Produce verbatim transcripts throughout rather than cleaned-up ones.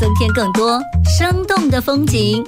增添更多生动的风景。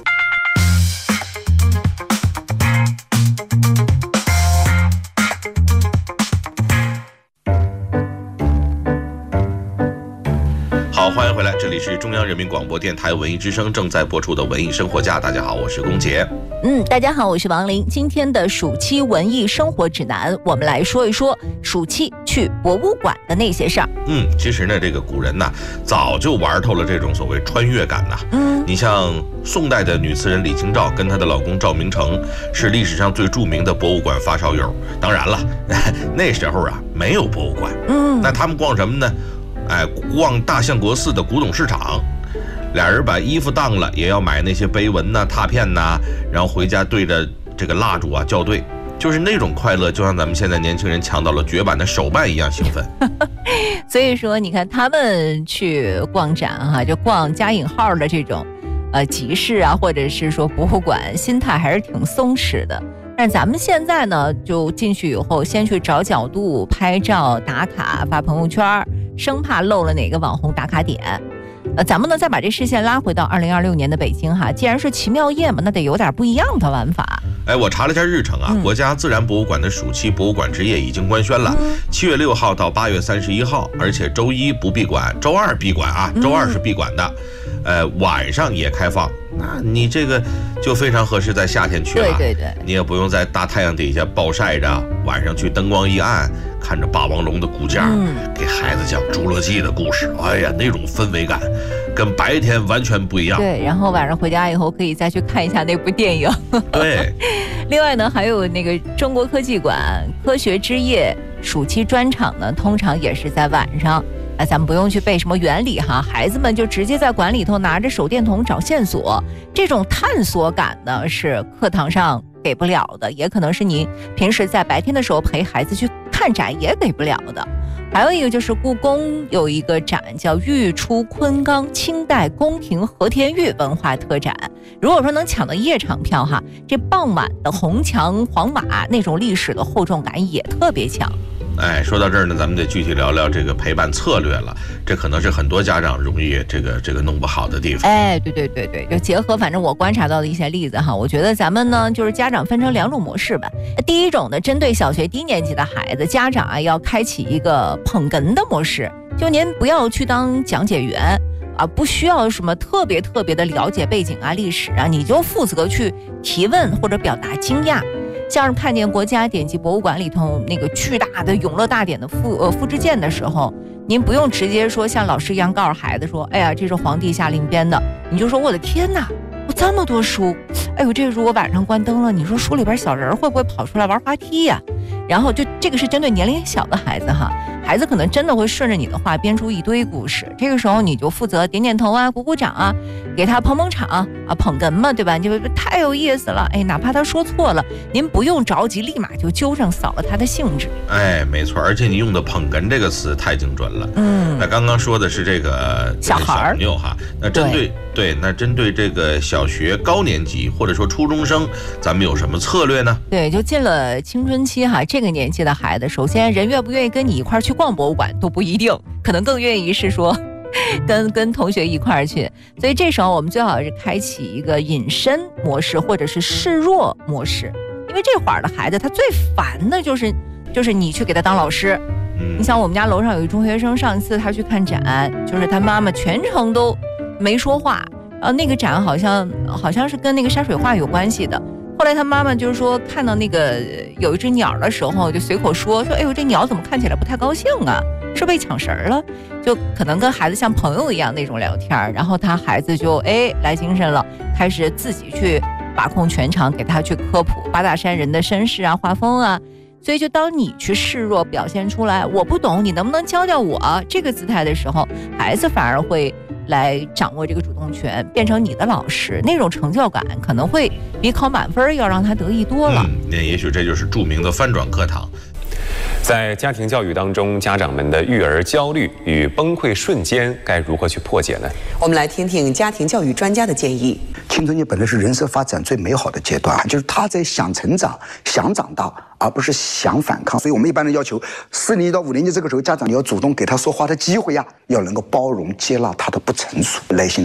好，欢迎回来，这里是中央人民广播电台文艺之声正在播出的文艺生活家。大家好，我是龚杰。 嗯，大家好，我是王琳。今天的暑期文艺生活指南，我们来说一说暑期去博物馆的那些事儿。 嗯，其实呢，这个古人呐，早就玩透了这种所谓穿越感呐。嗯，你像宋代的女词人李清照跟她的老公赵明诚，是历史上最著名的博物馆发烧友。当然了，那时候啊没有博物馆。嗯，那他们逛什么呢？哎，逛大相国寺的古董市场，俩人把衣服当了，也要买那些碑文呐、拓片呐，然后回家对着这个蜡烛啊校对，就是那种快乐，就像咱们现在年轻人抢到了绝版的手办一样兴奋。 所以说，你看他们去逛展哈、啊，就逛加引号的这种，呃，集市啊，或者是说博物馆，心态还是挺松弛的。但咱们现在呢，就进去以后，先去找角度拍照打卡发朋友圈，生怕漏了哪个网红打卡点。呃，咱们呢再把这视线拉回到二零二六年的北京哈，既然是奇妙夜嘛，那得有点不一样的玩法。 哎，我查了一下日程啊，嗯、国家自然博物馆的暑期博物馆之夜已经官宣了，七、嗯、月六号到八月三十一号，而且周一不闭馆，周二闭馆啊，周二是闭馆的。嗯呃，晚上也开放，那你这个就非常合适在夏天去了。 对对对， 你也不用在大太阳底下暴晒着，晚上去灯光一暗，看着霸王龙的骨架，嗯、给孩子讲侏罗纪的故事。哎呀，那种氛围感跟白天完全不一样。 对，然后晚上回家以后可以再去看一下那部电影。 对， 另外呢，还有那个中国科技馆科学之夜暑期专场呢，通常也是在晚上。啊，咱们不用去背什么原理哈，孩子们就直接在馆里头拿着手电筒找线索，这种探索感呢是课堂上给不了的，也可能是你平时在白天的时候陪孩子去看展也给不了的。还有一个就是故宫有一个展叫御出昆冈清代宫廷和田玉文化特展，如果说能抢到夜场票哈，这傍晚的红墙黄马那种历史的厚重感也特别强。 哎，说到这儿呢，咱们得具体聊聊这个陪伴策略了。这可能是很多家长容易这个这个弄不好的地方。 哎，对对对对，就结合反正我观察到的一些例子哈，我觉得咱们呢就是家长分成两种模式吧。第一种呢，针对小学低年级的孩子，家长啊要开启一个捧哏的模式，就您不要去当讲解员啊，不需要什么特别特别的了解背景啊、历史啊，你就负责去提问或者表达惊讶。像是看见国家典籍博物馆里头那个巨大的永乐大典的复呃复制件的时候，您不用直接说像老师一样告诉孩子说，哎呀，这是皇帝下令编的，你就说我的天哪，我这么多书，哎呦，这如果晚上关灯了，你说书里边小人会不会跑出来玩滑梯呀、啊？然后就这个是针对年龄小的孩子哈，孩子可能真的会顺着你的话编出一堆故事，这个时候你就负责点点头啊、鼓鼓掌啊，给他捧捧场啊、捧哏嘛，对吧？就太有意思了，哎，哪怕他说错了，您不用着急，立马就纠正，扫了他的兴致。 哎，没错，而且你用的捧哏这个词太精准了。嗯，那刚刚说的是这个小孩儿小哈，那针对 对, 对，那针对这个小学高年级或者说初中生，咱们有什么策略呢？ 对，就进了青春期哈，这个年纪的孩子，首先人愿不愿意跟你一块去逛博物馆都不一定，可能更愿意是说跟跟同学一块去，所以这时候我们最好是开启一个隐身模式或者是示弱模式，因为这会儿的孩子他最烦的就是就是你去给他当老师。嗯，你想我们家楼上有一中学生，上一次他去看展，就是他妈妈全程都没说话，然后那个展好像好像是跟那个山水画有关系的。后来他妈妈就是说看到那个有一只鸟的时候，就随口说说，哎呦，这鸟怎么看起来不太高兴啊？是被抢食了？就可能跟孩子像朋友一样那种聊天，然后他孩子就哎来精神了，开始自己去把控全场，给他去科普八大山人的身世啊、画风啊。所以就当你去示弱表现出来我不懂，你能不能教教我这个姿态的时候，孩子反而会来掌握这个主动权，变成你的老师，那种成就感可能会比考满分要让他得意多了。 嗯，那也许这就是著名的翻转课堂。 在家庭教育当中，家长们的育儿焦虑与崩溃瞬间该如何去破解呢？ 我们来听听家庭教育专家的建议。 青春期本来是人生发展最美好的阶段，就是他在想成长、想长大，而不是想反抗。所以我们一般人要求四年级到五年级这个时候，家长要主动给他说话的机会呀，要能够包容接纳他的不成熟，耐心